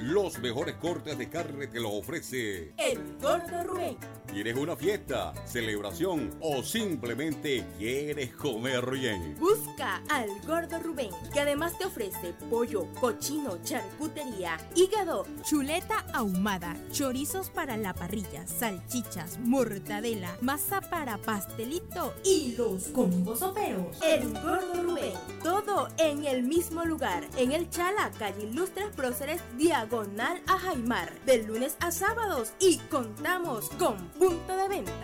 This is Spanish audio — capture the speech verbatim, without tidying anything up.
Los mejores cortes de carne te lo ofrece El Gordo Rubén. ¿Tienes una fiesta, celebración o simplemente quieres comer bien? Busca al Gordo Rubén, que además te ofrece pollo, cochino, charcutería, hígado, chuleta ahumada, chorizos para la parrilla, salchichas, mortadela, masa para pastelito y los combos soperos. El Gordo Rubén. Todo en el mismo lugar, en el Chala, calle Ilustres Próceres, diagonal a Jaimar, de lunes a sábados, y contamos con punto de venta.